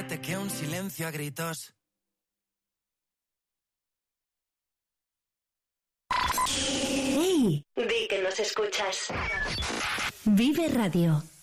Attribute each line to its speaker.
Speaker 1: fuerte que un silencio a gritos.
Speaker 2: ¡Hey!
Speaker 3: Di que nos escuchas.
Speaker 2: Vive Radio.